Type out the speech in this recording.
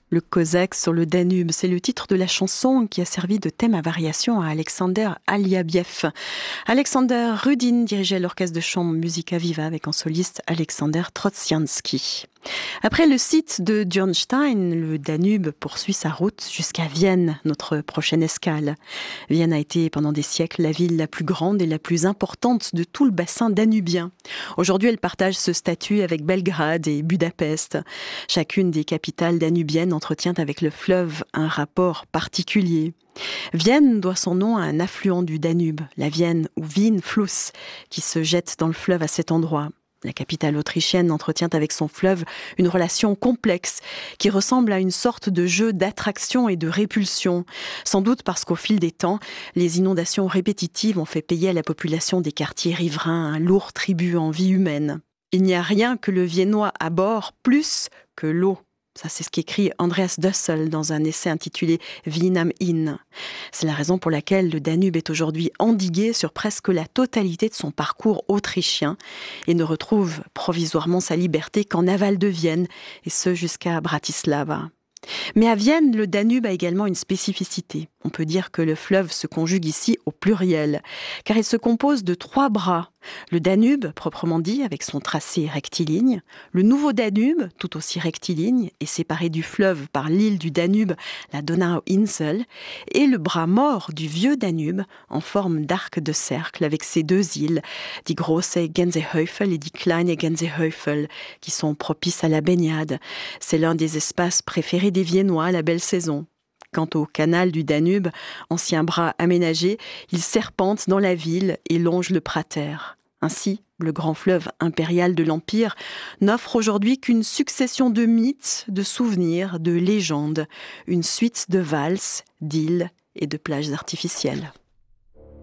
Le Cosaque sur le Danube, c'est le titre de la chanson qui a servi de thème à variation à Alexander Aliabiev. Alexander Rudin dirigeait l'orchestre de chambre Musica Viva avec en soliste Alexander Trotsiansky. Après le site de Dürnstein, le Danube poursuit sa route jusqu'à Vienne, notre prochaine escale. Vienne a été pendant des siècles la ville la plus grande et la plus importante de tout le bassin danubien. Aujourd'hui, elle partage ce statut avec Belgrade et Budapest. Chacune des capitales danubiennes entretient avec le fleuve un rapport particulier. Vienne doit son nom à un affluent du Danube, la Vienne ou Wien-Fluss, qui se jette dans le fleuve à cet endroit. La capitale autrichienne entretient avec son fleuve une relation complexe qui ressemble à une sorte de jeu d'attraction et de répulsion. Sans doute parce qu'au fil des temps, les inondations répétitives ont fait payer à la population des quartiers riverains un lourd tribut en vie humaine. Il n'y a rien que le Viennois abhorre plus que l'eau. Ça, c'est ce qu'écrit Andreas Dussel dans un essai intitulé Wien am Inn. C'est la raison pour laquelle le Danube est aujourd'hui endigué sur presque la totalité de son parcours autrichien et ne retrouve provisoirement sa liberté qu'en aval de Vienne, et ce jusqu'à Bratislava. Mais à Vienne, le Danube a également une spécificité. On peut dire que le fleuve se conjugue ici au pluriel, car il se compose de 3 bras. Le Danube, proprement dit, avec son tracé rectiligne, le nouveau Danube, tout aussi rectiligne, et séparé du fleuve par l'île du Danube, la Donauinsel, et le bras mort du vieux Danube, en forme d'arc de cercle, avec ses 2 îles, die Große Gänsehöfel et die Kleine Gänsehöfel, qui sont propices à la baignade. C'est l'un des espaces préférés des Viennois à la belle saison. Quant au canal du Danube, ancien bras aménagé, il serpente dans la ville et longe le Prater. Ainsi, le grand fleuve impérial de l'Empire n'offre aujourd'hui qu'une succession de mythes, de souvenirs, de légendes, une suite de valses, d'îles et de plages artificielles.